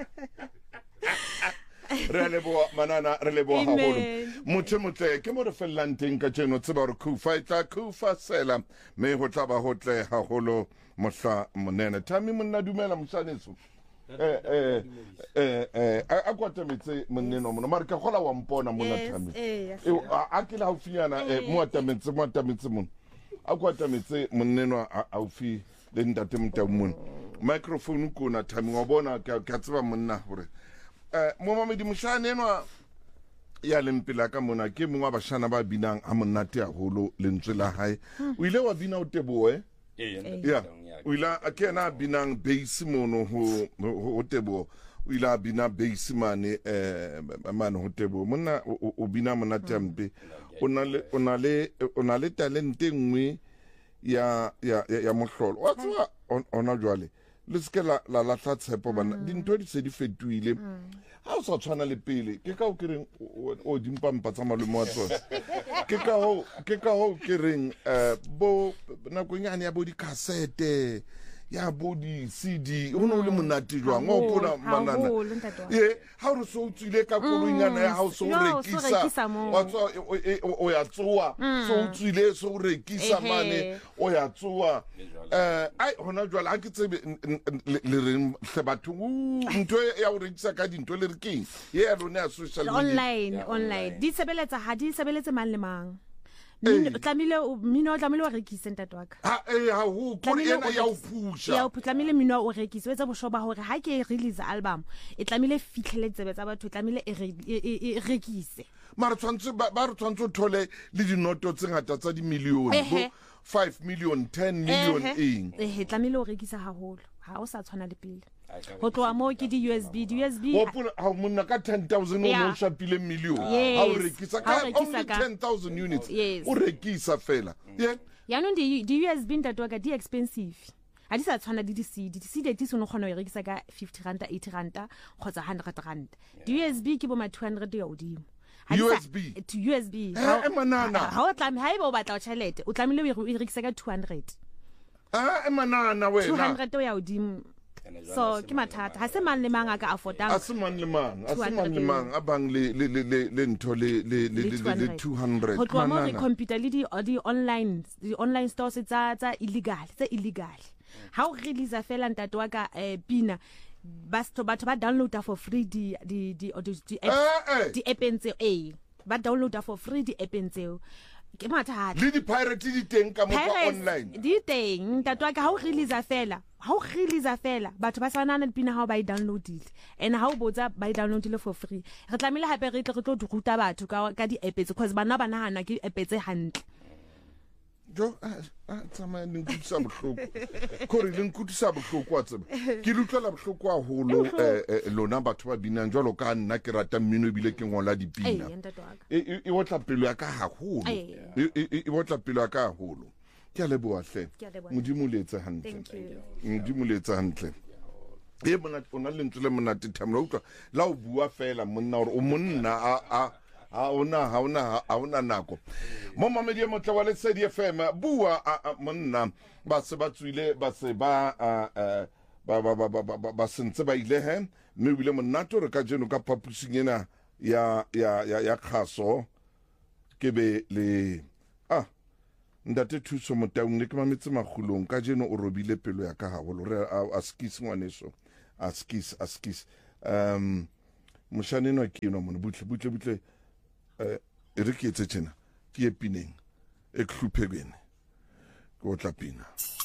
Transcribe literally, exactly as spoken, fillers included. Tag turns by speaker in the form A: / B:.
A: re leboa manana re leboa haholo motho motle ke mo re fellang teng ka tseno tseba re kufa itla kufa sela me ho tla ba hotle haholo mohla monene Thami monna dumela moshaneso eh eh eh eh a kwatametse monneno mona mara ka khola wa mpona mona Thami eh a ke la ho finyana mo atametse mo atametse mona a kwatametse monneno a ufi le ntate mtaumona microphone ko na Thami wa bona ka tseba monna hore eh mo mamedi moshane enwa ya lempela ka mona ke mongwa bashana ba binang a monate haholo lentswe la hae o ile wa bina o Teboho eh ya o ile a kena binang base mono ho ho Teboho o ile a bina base mane eh mane ho Teboho monna o bina monate ampe o na le o na le o na le talente nngwe ya ya ya mohlolo wa tswa ona jwale le se la la la tshepo bana dintho di se di fetoile ha o sa tshwana le pele ke ka o ke reng o dimpa mpa tsa malome wa tsona ke ka ho ke ka ho ke reng eh bo na go nyane ya bo di cassette ya bo di C D o no le monate jwang o pona manana ye ha re so tsile ka koloinyana ya ha o so rekisa wa tswa o ya tsoa so tsile so rekisa mane o ya tsoa eh ai hona jwale ha ke tsebe le re hle batho ntho ya o rekisa ka dinto le re keng ye ya lona ya social media
B: online online di sebeletsa ha di sebeletse mang le mang Mino tlamile mino tlamile o rekise ntate wa ka
A: ha eh ha ho ko ena ya o phusha
B: ya o tlamile mino o rekise o etsa boshoba hore ha ke release album e tlamile fitlhele tsebe tsa batho tlamile e rekise
A: mara tshwantse ba re tshwantse thole le dinoto tse ngata tsa di million bo five million ten million eng
B: eh tlamile o rekisa haholo ha o sa tshwana le pele ho tloa mo ke di U S B di U S B
A: o pula ha monna ka ten thousand o mo shapile million ha o rekisa ka only ten thousand units o rekisa fela yeah
B: ya no di di U S B ntate wa ka di expensive ha di sa tshwana di di C D di C D di se no kgona o rekisa ka fifty rand eighty rand kgotsa one hundred rand di U S B ke bo ma two hundred ya odimo
A: U S B
B: to U S B
A: ha manana
B: ha o tlame ha iba o batla o tšhelete o tlamile o rekisa ka two hundred
A: ah manana wena
B: two hundred ya odimo so ke mathata ha se mang le mang a ka affordang
A: a se mang le mang a se mang le mang a bang le le le le ntho le le le two hundred
B: ho tloa mo re computer le di di online di online stores tsa tsa illegal tsa illegal ha o release fela ntate wa ka pina basto batho ba downloada for free di di di di di app ntse eh ba downloada for free di app ntse ke mathata
A: le di pirate di teng ka mo online
B: di teng ntate wa ka ha o release fela ha o release fela batho ba sana na pina ha ba i downloadile and ha o botsa ba i downloadile for free re tlamile hape re tle re tlo di ruta batho ka ka di app tse because bana ba nahana ke app tse hantle
A: jo a tsama le nkutsa bohloko kore le nkutsa bohloko wa tseba ke lutlala bohloko a holo eh lona batho ba binang jwalo ka nna ke rata mmino bile ke ngola dipina e e wotla pelo ya ka haholo e wotla pelo ya ka haholo ke a leboa hle modimo letsa hantle modimo letsa hantle e bona ona le ntsele monate thamla utlwa la o bua fela monna hore o monna a a ha ona ha ona ha ona nako mo mamedi mo tla wa le C D F M bua monna ba se ba tswile ba se ba ba ba ba ba ba sentse ba ile he mme bile monnato re ka jeno ka papusing ena ya ya ya khaso ke be le ah ndate thuso motaung ne ke mametse magulong ka jeno o robile pelo ya ka haholo re a skis ngwaneso a skis a skis um moshane no ke no mo butle butle butle eh re ke etse tjena ke epineng e khluphegene go tla pina